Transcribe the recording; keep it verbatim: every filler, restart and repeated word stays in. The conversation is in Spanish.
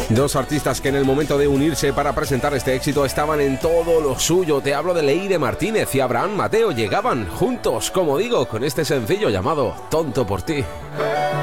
Dos artistas que en el momento de unirse para presentar este éxito estaban en todo lo suyo. Te hablo de Leire Martínez y Abraham Mateo. Llegaban juntos, como digo, con este sencillo llamado Tonto por ti.